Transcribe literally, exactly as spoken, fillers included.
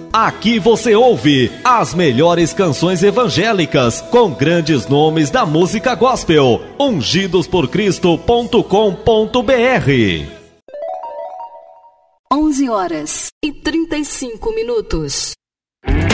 Aqui você ouve as melhores canções evangélicas com grandes nomes da música gospel. ungidos por cristo ponto com ponto br. onze horas e trinta e cinco minutos.